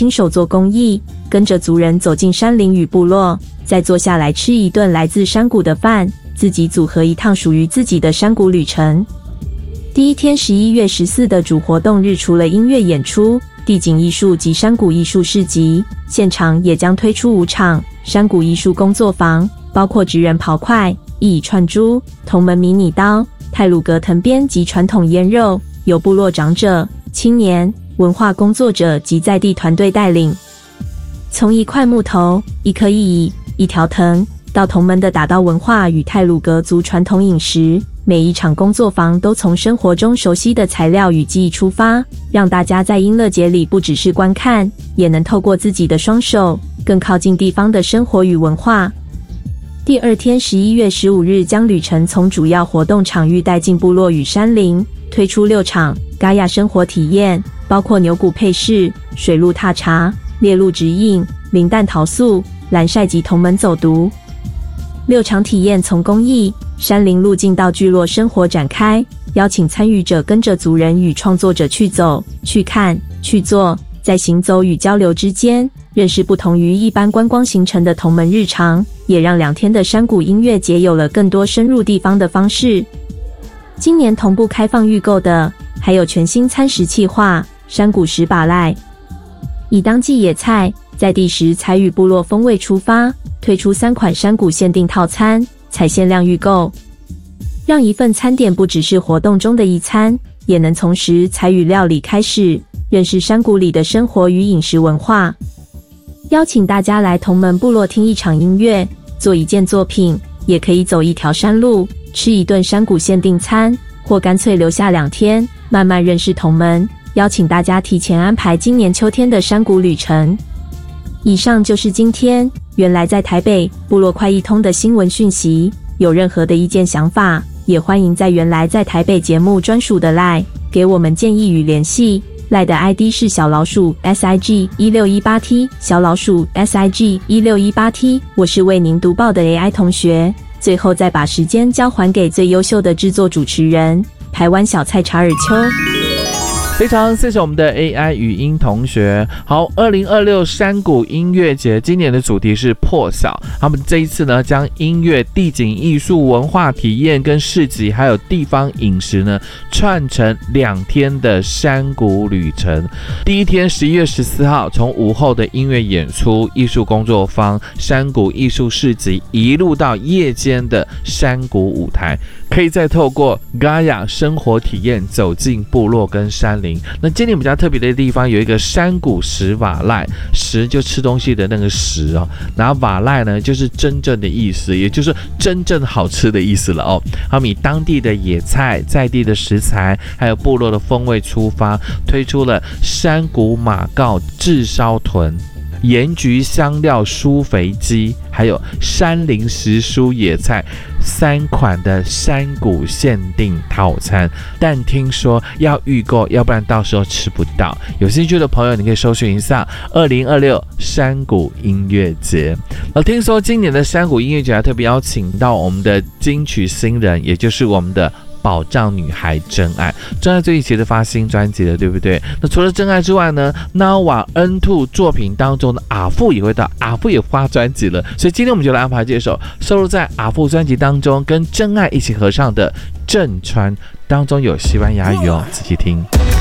亲手做公益，跟着族人走进山林与部落，再坐下来吃一顿来自山谷的饭，自己组合一趟属于自己的山谷旅程。第一天11月14的主活动日，除了音乐演出、地景艺术及山谷艺术市集，现场也将推出5场山谷艺术工作坊，包括职人刨块、一以串珠、铜门迷你刀、太鲁阁藤编及传统腌肉，由部落长者、青年、文化工作者及在地团队带领。从一块木头、一颗意义、一条藤，到铜门的打稻文化与太鲁阁族传统饮食，每一场工作坊都从生活中熟悉的材料与技艺出发，让大家在音乐节里不只是观看，也能透过自己的双手，更靠近地方的生活与文化。第二天11月15日将旅程从主要活动场域带进部落与山林，推出6场嘎雅生活体验，包括牛骨配饰、水路踏查、猎鹿指引、林蛋陶塑、蓝晒及铜门走读。6场体验从公益、山林路径到聚落生活展开，邀请参与者跟着族人与创作者去走、去看、去做，在行走与交流之间，认识不同于一般观光行程的铜门日常，也让2天的山谷音乐节有了更多深入地方的方式。今年同步开放预购的，还有全新餐食企划山谷食把赖，以当季野菜、在地食材与部落风味出发，推出3款山谷限定套餐，采限量预购，让一份餐点不只是活动中的一餐，也能从食材与料理开始，认识山谷里的生活与饮食文化。邀请大家来铜门部落听一场音乐，做一件作品，也可以走一条山路，吃一顿山谷限定餐，或干脆留下2天，慢慢认识铜门。邀请大家提前安排今年秋天的山谷旅程。以上就是今天原来在台北部落快一通的新闻讯息，有任何的意见想法，也欢迎在原来在台北节目专属的 LINE 给我们建议与联系。LINE 的 ID 是小老鼠 SIG1618T 小老鼠 SIG1618T。 我是为您读报的 AI 同学。最后再把时间交还给最优秀的制作主持人台湾小菜查尔丘。 非常谢谢我们的 AI 语音同学。好，2026山谷音乐节今年的主题是破晓，他们这一次呢将音乐、地景艺术、文化体验跟市集还有地方饮食呢串成2天的山谷旅程。第一天11月14号从午后的音乐演出、艺术工作坊、山谷艺术市集，一路到夜间的山谷舞台，可以再透过 Gaia 生活体验走进部落跟山林。那今年比较特别的地方有一个山谷食瓦赖，食就吃东西的那个食哦，然后瓦赖呢就是真正的意思，也就是真正好吃的意思了哦。他们以当地的野菜、在地的食材还有部落的风味出发，推出了山谷马告炙烧豚、盐焗香料酥肥鸡，还有山林时蔬野菜3款的山谷限定套餐，但听说要预购，要不然到时候吃不到。有兴趣的朋友，你可以搜寻一下2026山谷音乐节。听说今年的山谷音乐节还特别邀请到我们的金曲新人，也就是我们的宝藏女孩真爱。真爱最近其实发新专辑了，对不对？那除了真爱之外呢， Nawa N2 作品当中的阿富也会到，阿富也发专辑了，所以今天我们就来安排这首收录在阿富专辑当中跟真爱一起合唱的《正川》，当中有西班牙语哦，仔细听。